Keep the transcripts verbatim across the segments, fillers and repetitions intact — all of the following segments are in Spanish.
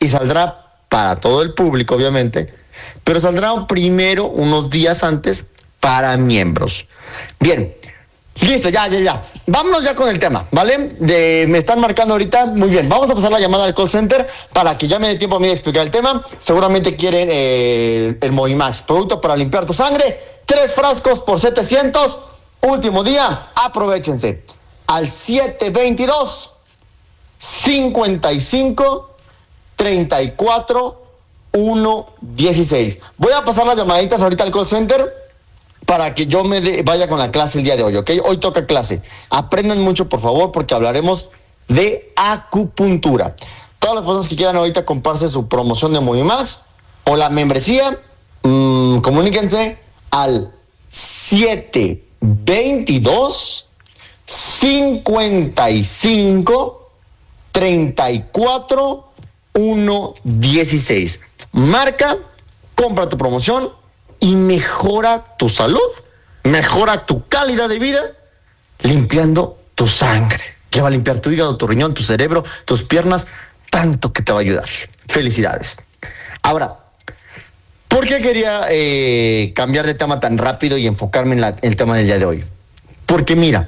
y saldrá para todo el público, obviamente, pero saldrá primero unos días antes para miembros. Bien, listo, ya, ya, ya. Vámonos ya con el tema, ¿vale? De, me están marcando ahorita, muy bien. Vamos a pasar la llamada al call center para que ya me dé tiempo a mí de explicar el tema. Seguramente quieren eh, el Movimax, producto para limpiar tu sangre. Tres frascos por setecientos. Último día, aprovechense. Al siete veintidós, cincuenta y cinco, treinta y cuatro, uno dieciséis. Voy a pasar las llamaditas ahorita al call center para que yo me de, vaya con la clase el día de hoy, ¿ok? Hoy toca clase. Aprendan mucho, por favor, porque hablaremos de acupuntura. Todas las personas que quieran ahorita comprarse su promoción de Movimax o la membresía, mmm, comuníquense al siete veintidós, cincuenta y cinco, treinta y cuatro, uno dieciséis. Marca, compra tu promoción y mejora tu salud, mejora tu calidad de vida, limpiando tu sangre, que va a limpiar tu hígado, tu riñón, tu cerebro, tus piernas, tanto que te va a ayudar. Felicidades. Ahora, ¿por qué quería eh, cambiar de tema tan rápido y enfocarme en la, el tema del día de hoy? Porque mira,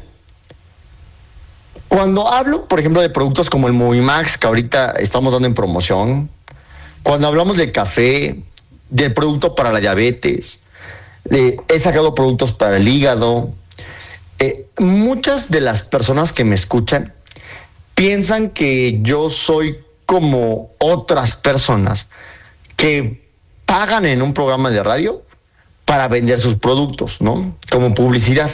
cuando hablo, por ejemplo, de productos como el Movimax, que ahorita estamos dando en promoción, cuando hablamos del café, del producto para la diabetes, eh, he sacado productos para el hígado, eh, muchas de las personas que me escuchan piensan que yo soy como otras personas que pagan en un programa de radio para vender sus productos, ¿no? Como publicidad.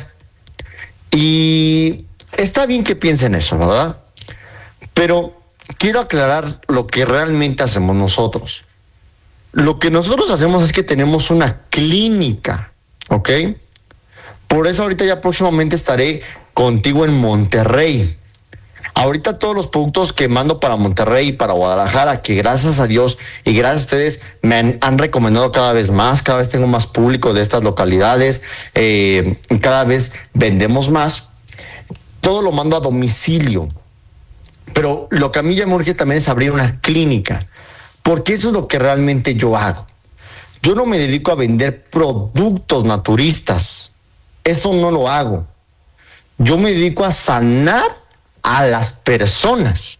Y está bien que piensen eso, ¿verdad? Pero quiero aclarar lo que realmente hacemos nosotros. Lo que nosotros hacemos es que tenemos una clínica, ¿ok? Por eso ahorita ya próximamente estaré contigo en Monterrey. Ahorita todos los productos que mando para Monterrey y para Guadalajara, que gracias a Dios y gracias a ustedes me han, han recomendado cada vez más, cada vez tengo más público de estas localidades, eh, cada vez vendemos más. Todo lo mando a domicilio. Pero lo que a mí ya me urge también es abrir una clínica, porque eso es lo que realmente yo hago. Yo no me dedico a vender productos naturistas. Eso no lo hago. Yo me dedico a sanar a las personas.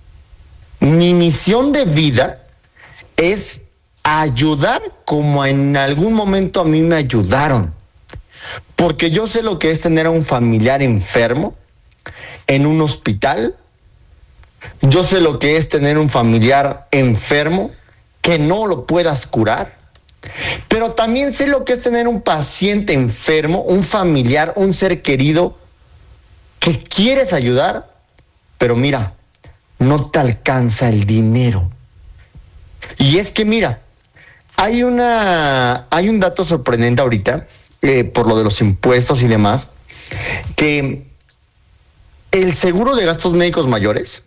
Mi misión de vida es ayudar como en algún momento a mí me ayudaron. Porque yo sé lo que es tener a un familiar enfermo en un hospital. Yo sé lo que es tener un familiar enfermo que no lo puedas curar. Pero también sé lo que es tener un paciente enfermo, un familiar, un ser querido que quieres ayudar, pero mira, no te alcanza el dinero. Y es que mira, hay una, hay un dato sorprendente ahorita, eh, por lo de los impuestos y demás, que el seguro de gastos médicos mayores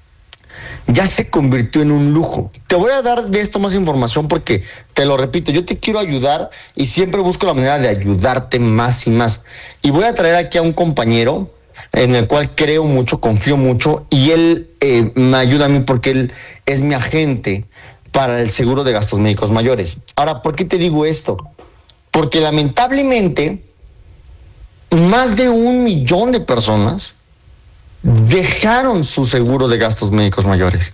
ya se convirtió en un lujo. Te voy a dar de esto más información porque, te lo repito, yo te quiero ayudar y siempre busco la manera de ayudarte más y más. Y voy a traer aquí a un compañero en el cual creo mucho, confío mucho, y él eh, me ayuda a mí porque él es mi agente para el seguro de gastos médicos mayores. Ahora, ¿por qué te digo esto? Porque lamentablemente más de un millón de personas dejaron su seguro de gastos médicos mayores.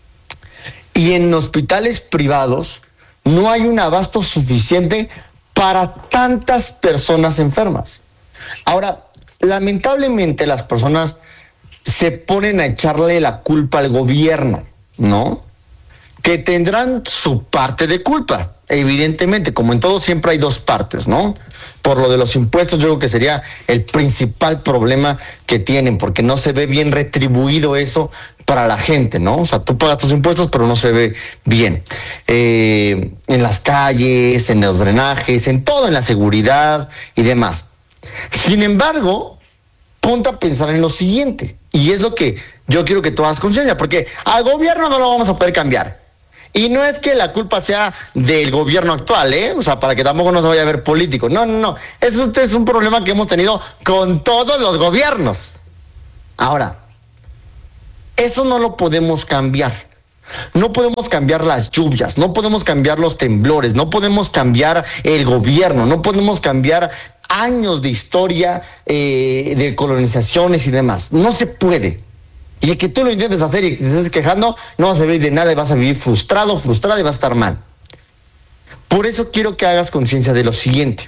Y en hospitales privados no hay un abasto suficiente para tantas personas enfermas. Ahora, lamentablemente las personas se ponen a echarle la culpa al gobierno, ¿no? Que tendrán su parte de culpa, evidentemente, como en todo siempre hay dos partes, ¿no? Por lo de los impuestos yo creo que sería el principal problema que tienen, porque no se ve bien retribuido eso para la gente, ¿no? O sea, tú pagas tus impuestos, pero no se ve bien. Eh, en las calles, en los drenajes, en todo, en la seguridad y demás. Sin embargo, ponte a pensar en lo siguiente, y es lo que yo quiero que tú hagas conciencia, porque al gobierno no lo vamos a poder cambiar. Y no es que la culpa sea del gobierno actual, ¿eh? O sea, para que tampoco nos vaya a ver político. No, no, no. Eso es un problema que hemos tenido con todos los gobiernos. Ahora, eso no lo podemos cambiar. No podemos cambiar las lluvias, no podemos cambiar los temblores, no podemos cambiar el gobierno, no podemos cambiar años de historia, eh, de colonizaciones y demás. No se puede. Y el que tú lo intentes hacer y te estés quejando, no vas a servir de nada y vas a vivir frustrado, frustrado y vas a estar mal. Por eso quiero que hagas conciencia de lo siguiente.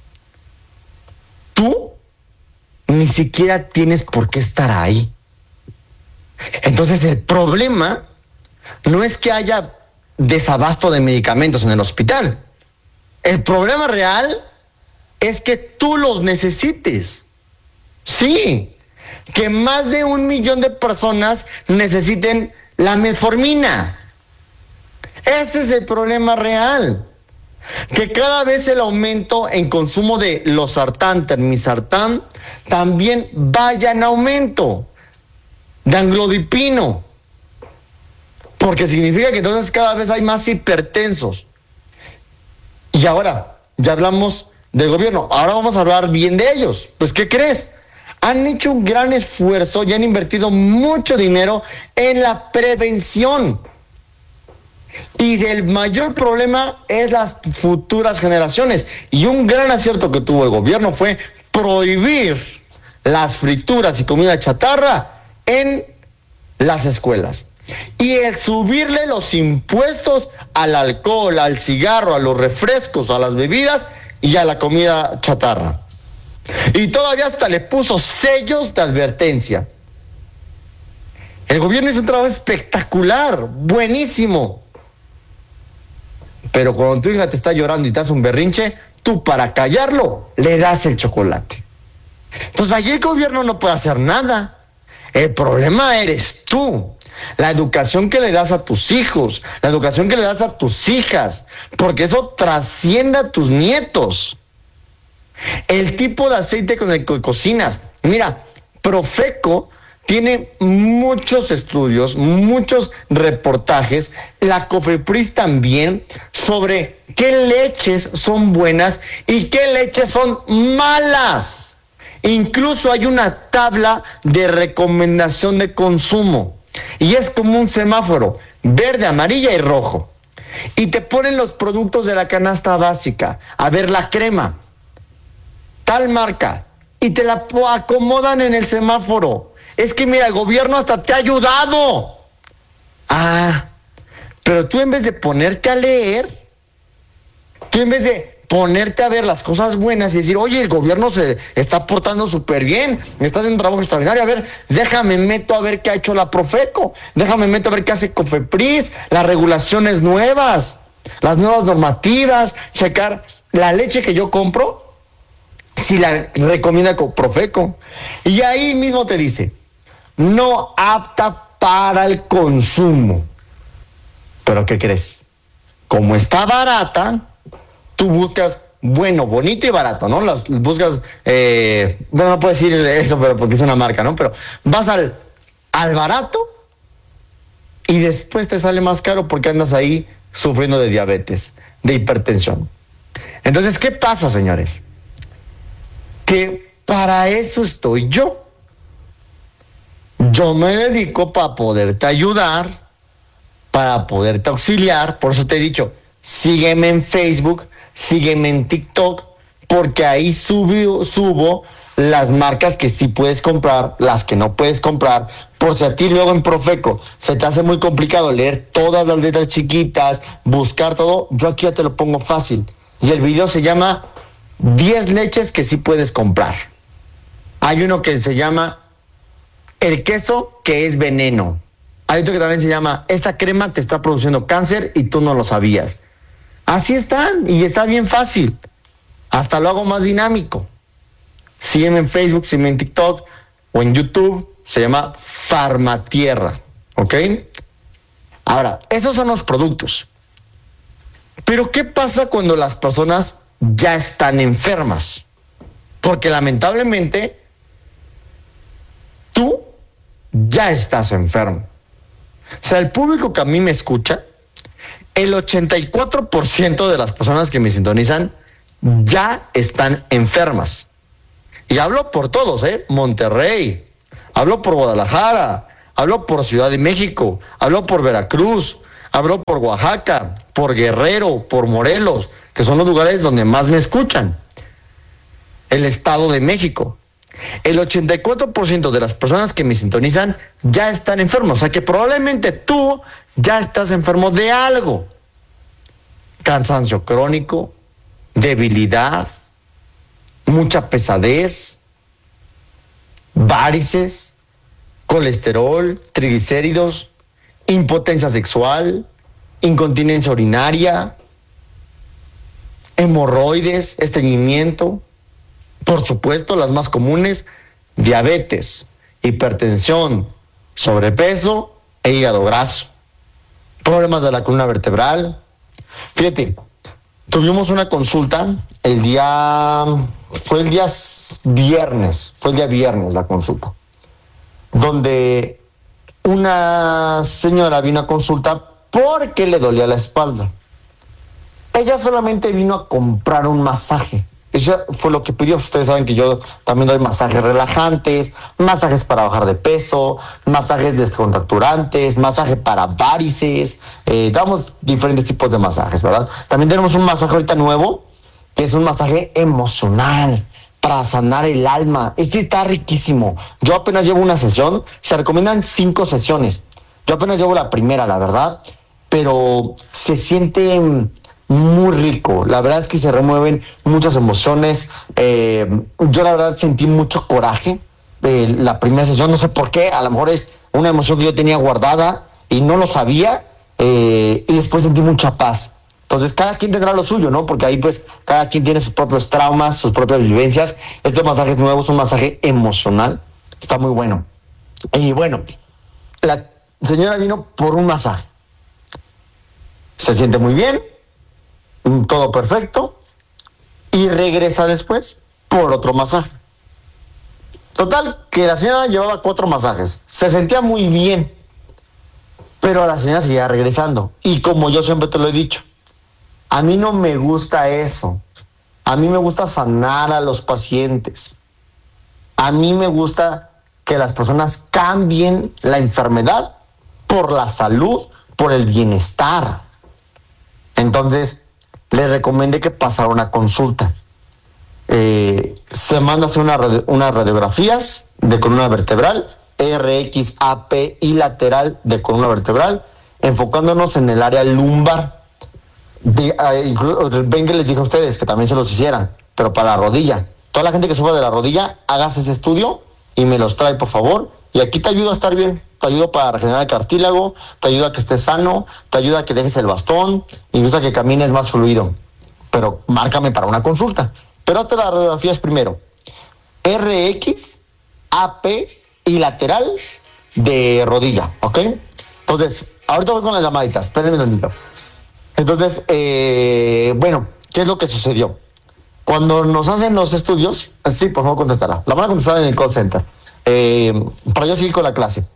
Tú ni siquiera tienes por qué estar ahí. Entonces el problema no es que haya desabasto de medicamentos en el hospital. El problema real es que tú los necesites. Sí, que más de un millón de personas necesiten la metformina. Ese es el problema real. Que cada vez el aumento en consumo de losartán, termisartán, también vaya en aumento. De anglodipino. Porque significa que entonces cada vez hay más hipertensos. Y ahora, ya hablamos del gobierno, ahora vamos a hablar bien de ellos. Pues, ¿qué crees? Han hecho un gran esfuerzo y han invertido mucho dinero en la prevención. Y el mayor problema es las futuras generaciones. Y un gran acierto que tuvo el gobierno fue prohibir las frituras y comida chatarra en las escuelas. Y el subirle los impuestos al alcohol, al cigarro, a los refrescos, a las bebidas y a la comida chatarra. Y todavía hasta le puso sellos de advertencia. El gobierno hizo un trabajo espectacular, buenísimo. Pero cuando tu hija te está llorando y te hace un berrinche, tú para callarlo le das el chocolate. Entonces allí el gobierno no puede hacer nada. El problema eres tú. La educación que le das a tus hijos, la educación que le das a tus hijas, porque eso trasciende a tus nietos. El tipo de aceite con el que cocinas. Mira, Profeco tiene muchos estudios, muchos reportajes, la COFEPRIS también, sobre qué leches son buenas y qué leches son malas. Incluso hay una tabla de recomendación de consumo. Y es como un semáforo, verde, amarilla y rojo. Y te ponen los productos de la canasta básica. A ver, la crema, tal marca. Y te la acomodan en el semáforo. Es que mira, el gobierno hasta te ha ayudado. Ah, pero tú en vez de ponerte a leer, tú en vez de ponerte a ver las cosas buenas y decir, oye, el gobierno se está portando súper bien, me está haciendo un trabajo extraordinario, a ver, déjame meto a ver qué ha hecho la Profeco, déjame meto a ver qué hace COFEPRIS, las regulaciones nuevas, las nuevas normativas, checar la leche que yo compro, si la recomienda Profeco. Y ahí mismo te dice, no apta para el consumo. ¿Pero qué crees? Como está barata, tú buscas bueno, bonito y barato, ¿no? Las buscas, eh, bueno, no puedo decir eso, pero porque es una marca, ¿no? Pero vas al, al barato y después te sale más caro porque andas ahí sufriendo de diabetes, de hipertensión. Entonces, ¿qué pasa, señores? Que para eso estoy yo. Yo me dedico para poderte ayudar, para poderte auxiliar. Por eso te he dicho, sígueme en Facebook, sígueme en TikTok, porque ahí subo, subo las marcas que sí puedes comprar, las que no puedes comprar. Por si a ti luego en Profeco se te hace muy complicado leer todas las letras chiquitas, buscar todo, yo aquí ya te lo pongo fácil. Y el video se llama diez leches que sí puedes comprar. Hay uno que se llama el queso que es veneno. Hay otro que también se llama esta crema te está produciendo cáncer y tú no lo sabías. Así están y está bien fácil. Hasta lo hago más dinámico. Sígueme en Facebook, sígueme en TikTok o en YouTube. Se llama Farmatierra. ¿Ok? Ahora, esos son los productos. Pero ¿qué pasa cuando las personas ya están enfermas? Porque lamentablemente tú ya estás enfermo. O sea, el público que a mí me escucha, el ochenta y cuatro por ciento de las personas que me sintonizan ya están enfermas. Y hablo por todos, ¿eh? Monterrey, hablo por Guadalajara, hablo por Ciudad de México, hablo por Veracruz, hablo por Oaxaca, por Guerrero, por Morelos, que son los lugares donde más me escuchan. El Estado de México. El ochenta y cuatro por ciento de las personas que me sintonizan ya están enfermos. O sea que probablemente tú ya estás enfermo de algo. Cansancio crónico, debilidad, mucha pesadez, varices, colesterol, triglicéridos, impotencia sexual, incontinencia urinaria, hemorroides, estreñimiento. Por supuesto, las más comunes, diabetes, hipertensión, sobrepeso e hígado graso. Problemas de la columna vertebral. Fíjate, tuvimos una consulta el día, fue el día viernes, fue el día viernes la consulta, donde una señora vino a consulta porque le dolía la espalda. Ella solamente vino a comprar un masaje. Eso fue lo que pidió. Ustedes saben que yo también doy masajes relajantes, masajes para bajar de peso, masajes descontracturantes, masaje para varices. Eh, damos diferentes tipos de masajes, ¿verdad? También tenemos un masaje ahorita nuevo, que es un masaje emocional para sanar el alma. Este está riquísimo. Yo apenas llevo una sesión. Se recomiendan cinco sesiones. Yo apenas llevo la primera, la verdad. Pero se siente muy rico. La verdad es que se remueven muchas emociones. Eh, yo la verdad sentí mucho coraje eh, la primera sesión. No sé por qué. A lo mejor es una emoción que yo tenía guardada y no lo sabía. Eh, y después sentí mucha paz. Entonces cada quien tendrá lo suyo, ¿no? Porque ahí pues cada quien tiene sus propios traumas, sus propias vivencias. Este masaje es nuevo, es un masaje emocional. Está muy bueno. Y bueno, la señora vino por un masaje. Se siente muy bien, todo perfecto, y regresa después por otro masaje. Total, que la señora llevaba cuatro masajes. Se sentía muy bien, pero la señora seguía regresando. Y como yo siempre te lo he dicho, a mí no me gusta eso. A mí me gusta sanar a los pacientes. A mí me gusta que las personas cambien la enfermedad por la salud, por el bienestar. Entonces, le recomendé que pasara una consulta. Eh, se manda a hacer una, unas radiografías de columna vertebral, R X, A P y lateral de columna vertebral, enfocándonos en el área lumbar. De, uh, ven que les dije a ustedes que también se los hicieran, pero para la rodilla. Toda la gente que sufre de la rodilla, hagas ese estudio y me los trae, por favor. Y aquí te ayudo a estar bien. Te ayudo para regenerar el cartílago, te ayuda a que estés sano, te ayuda a que dejes el bastón, incluso a que camines más fluido. Pero márcame para una consulta. Pero hazte las radiografías primero. R X, A P y lateral de rodilla, ¿ok? Entonces, ahorita voy con las llamaditas. Espérenme un momentito. Entonces, eh, bueno, ¿qué es lo que sucedió? Cuando nos hacen los estudios, sí, por favor, contestará. La van a contestar en el call center. Eh, para yo seguir con la clase.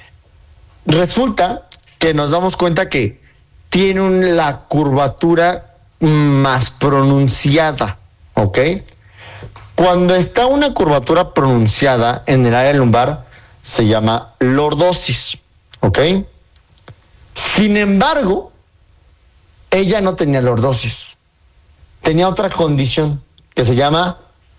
Resulta que nos damos cuenta que tiene un, la curvatura más pronunciada, ¿ok? Cuando está una curvatura pronunciada en el área lumbar, se llama lordosis, ¿ok? Sin embargo, ella no tenía lordosis, tenía otra condición que se llama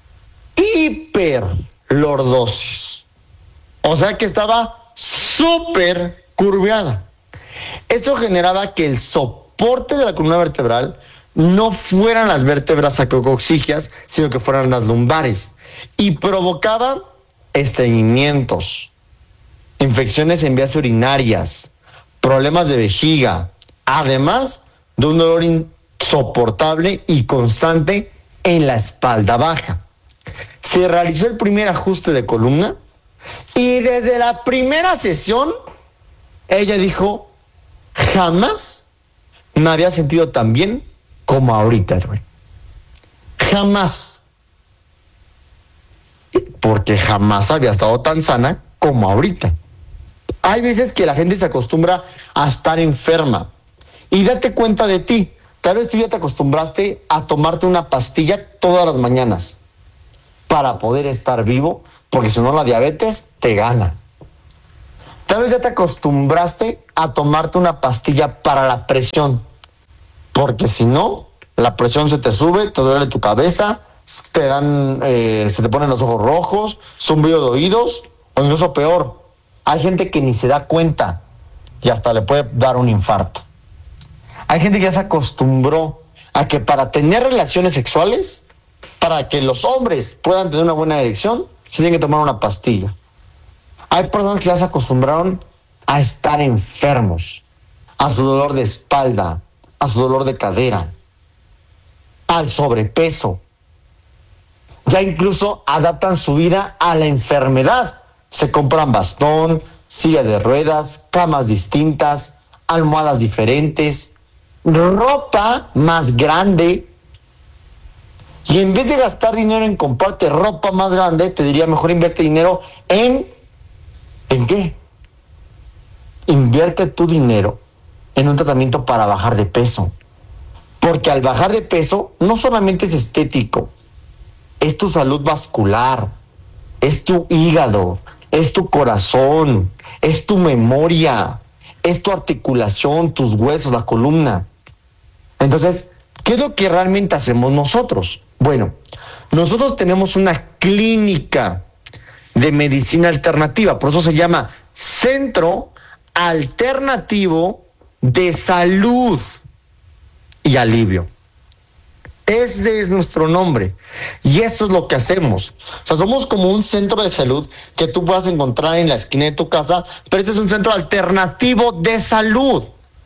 hiperlordosis. O sea que estaba súper curveada. Esto generaba que el soporte de la columna vertebral no fueran las vértebras sacrococcígeas, sino que fueran las lumbares. Y provocaba estreñimientos, infecciones en vías urinarias, problemas de vejiga, además de un dolor insoportable y constante en la espalda baja. Se realizó el primer ajuste de columna y desde la primera sesión ella dijo: jamás me había sentido tan bien como ahorita, Edwin. Jamás. Porque jamás había estado tan sana como ahorita. Hay veces que la gente se acostumbra a estar enferma. Y date cuenta de ti. Tal vez tú ya te acostumbraste a tomarte una pastilla todas las mañanas para poder estar vivo, porque si no la diabetes te gana. Tal vez ya te acostumbraste a tomarte una pastilla para la presión, porque si no, la presión se te sube, te duele tu cabeza, te dan, eh, se te ponen los ojos rojos, zumbido de oídos, o incluso peor, hay gente que ni se da cuenta y hasta le puede dar un infarto. Hay gente que ya se acostumbró a que para tener relaciones sexuales, para que los hombres puedan tener una buena erección, se tienen que tomar una pastilla. Hay personas que ya se acostumbraron a estar enfermos, a su dolor de espalda, a su dolor de cadera, al sobrepeso. Ya incluso adaptan su vida a la enfermedad. Se compran bastón, silla de ruedas, camas distintas, almohadas diferentes, ropa más grande. Y en vez de gastar dinero en comprarte ropa más grande, te diría mejor invierte dinero en... ¿En qué? Invierte tu dinero en un tratamiento para bajar de peso. Porque al bajar de peso no solamente es estético, es tu salud vascular, es tu hígado, es tu corazón, es tu memoria, es tu articulación, tus huesos, la columna. Entonces, ¿qué es lo que realmente hacemos nosotros? Bueno, nosotros tenemos una clínica de medicina alternativa, por eso se llama Centro Alternativo de Salud y Alivio. Ese es nuestro nombre y eso es lo que hacemos. O sea, somos como un centro de salud que tú puedas encontrar en la esquina de tu casa, pero este es un centro alternativo de salud.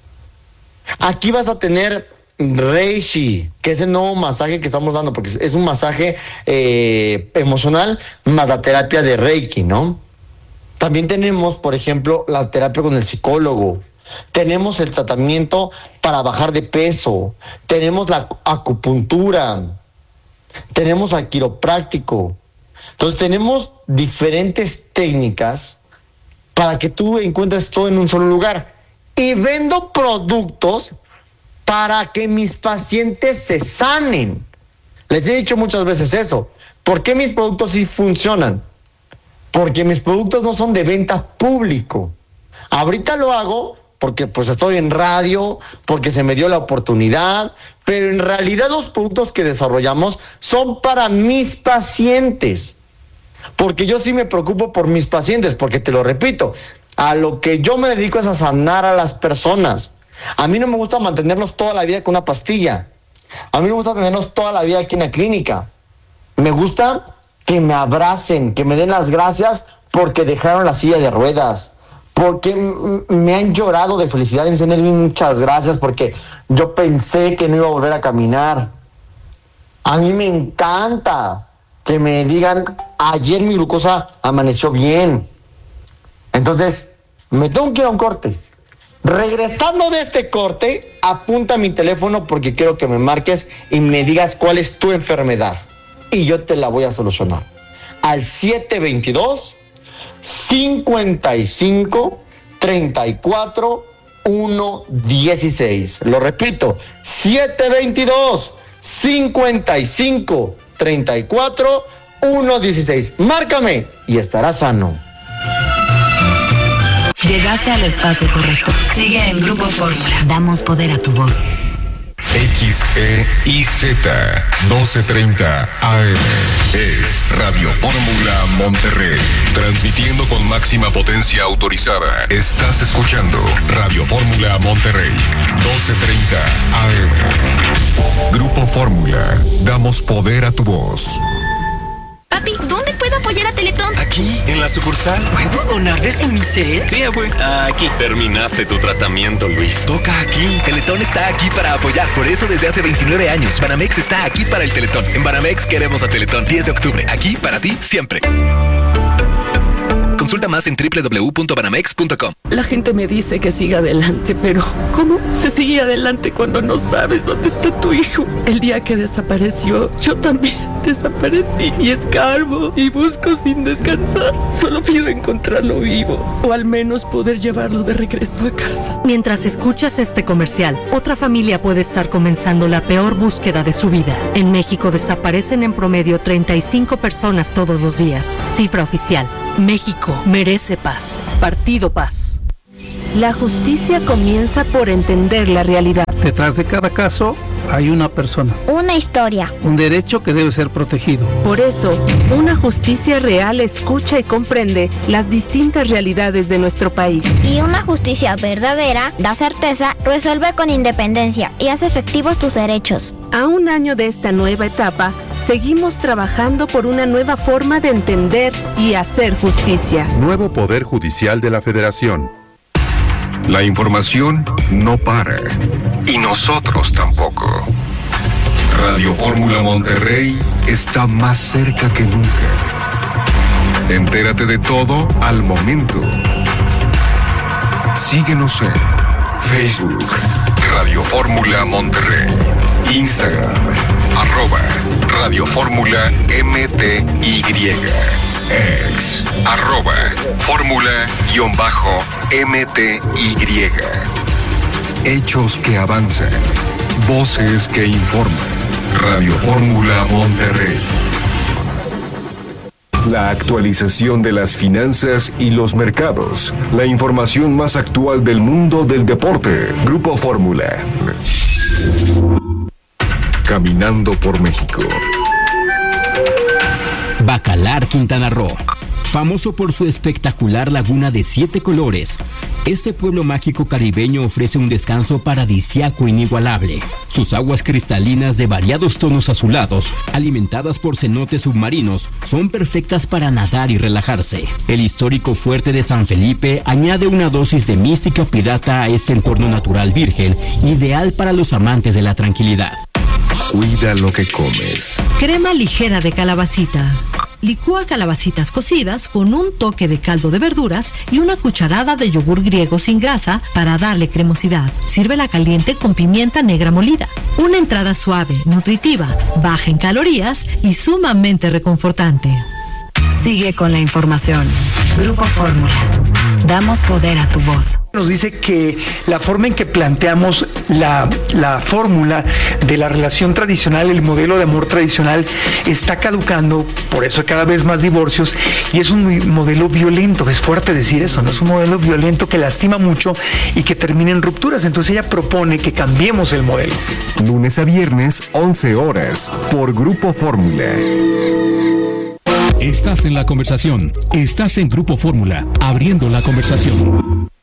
Aquí vas a tener Reishi, que es el nuevo masaje que estamos dando, porque es un masaje eh, emocional más la terapia de Reiki, ¿no? También tenemos, por ejemplo, la terapia con el psicólogo. Tenemos el tratamiento para bajar de peso. Tenemos la acupuntura. Tenemos al quiropráctico. Entonces tenemos diferentes técnicas para que tú encuentres todo en un solo lugar. Y vendo productos para que mis pacientes se sanen. Les he dicho muchas veces eso. ¿Por qué mis productos sí funcionan? Porque mis productos no son de venta público. Ahorita lo hago porque pues estoy en radio, porque se me dio la oportunidad, pero en realidad los productos que desarrollamos son para mis pacientes. Porque yo sí me preocupo por mis pacientes, porque te lo repito, a lo que yo me dedico es a sanar a las personas. A mí no me gusta mantenerlos toda la vida con una pastilla. A mí me gusta tenerlos toda la vida aquí en la clínica. Me gusta que me abracen, que me den las gracias porque dejaron la silla de ruedas, porque m- me han llorado de felicidad y me dicen, Elvin, muchas gracias porque yo pensé que no iba a volver a caminar. A mí me encanta que me digan, ayer mi glucosa amaneció bien. Entonces, me tengo que ir a un corte. Regresando de este corte, apunta mi teléfono porque quiero que me marques y me digas cuál es tu enfermedad. Y yo te la voy a solucionar. Al siete veintidós, cincuenta y cinco, treinta y cuatro, uno dieciséis. Lo repito, siete veintidós, cincuenta y cinco, treinta y cuatro, uno dieciséis. Márcame y estarás sano. Llegaste al espacio correcto. Sigue en Grupo Fórmula. Damos poder a tu voz. X E I Z doce treinta A M es Radio Fórmula Monterrey, transmitiendo con máxima potencia autorizada. Estás escuchando Radio Fórmula Monterrey, doce treinta A M. Grupo Fórmula, damos poder a tu voz. Papi, ¿dónde puedo apoyar a Teletón? Aquí, en la sucursal. ¿Puedo donarles en mi set? Sí, abue. Aquí. Terminaste tu tratamiento, Luis. Toca aquí. Teletón está aquí para apoyar. Por eso desde hace veintinueve años, Banamex está aquí para el Teletón. En Banamex queremos a Teletón. diez de octubre. Aquí para ti, siempre. Consulta más en doble u doble u doble u punto banamex punto com. La gente me dice que siga adelante, pero ¿cómo se sigue adelante cuando no sabes dónde está tu hijo? El día que desapareció, yo también desaparecí y escarbo y busco sin descansar. Solo pido encontrarlo vivo o al menos poder llevarlo de regreso a casa. Mientras escuchas este comercial, otra familia puede estar comenzando la peor búsqueda de su vida. En México desaparecen en promedio treinta y cinco personas todos los días, cifra oficial. México merece paz. Partido Paz. La justicia comienza por entender la realidad. Detrás de cada caso hay una persona. Una historia. Un derecho que debe ser protegido. Por eso, una justicia real escucha y comprende las distintas realidades de nuestro país. Y una justicia verdadera da certeza, resuelve con independencia y hace efectivos tus derechos. A un año de esta nueva etapa, seguimos trabajando por una nueva forma de entender y hacer justicia. Nuevo Poder Judicial de la Federación. La información no para. Y nosotros tampoco. Radio Fórmula Monterrey está más cerca que nunca. Entérate de todo al momento. Síguenos en Facebook, Radio Fórmula Monterrey. Instagram, arroba Radio Fórmula M T Y. Ex, arroba Fórmula-M T Y. Hechos que avanzan. Voces que informan. Radio Fórmula Monterrey. La actualización de las finanzas y los mercados. La información más actual del mundo del deporte. Grupo Fórmula. Caminando por México. Bacalar, Quintana Roo. Famoso por su espectacular laguna de siete colores, este pueblo mágico caribeño ofrece un descanso paradisíaco inigualable. Sus aguas cristalinas de variados tonos azulados, alimentadas por cenotes submarinos, son perfectas para nadar y relajarse. El histórico fuerte de San Felipe añade una dosis de mística pirata a este entorno natural virgen, ideal para los amantes de la tranquilidad. Cuida lo que comes. Crema ligera de calabacita. Licúa calabacitas cocidas con un toque de caldo de verduras y una cucharada de yogur griego sin grasa para darle cremosidad. Sírvela caliente con pimienta negra molida. Una entrada suave, nutritiva, baja en calorías y sumamente reconfortante. Sigue con la información. Grupo Fórmula. Damos poder a tu voz. Nos dice que la forma en que planteamos la, la fórmula de la relación tradicional, el modelo de amor tradicional, está caducando, por eso hay cada vez más divorcios, y es un modelo violento, es fuerte decir eso, ¿no? Es un modelo violento que lastima mucho y que termina en rupturas. Entonces ella propone que cambiemos el modelo. Lunes a viernes, once horas, por Grupo Fórmula. Estás en la conversación. Estás en Grupo Fórmula, abriendo la conversación.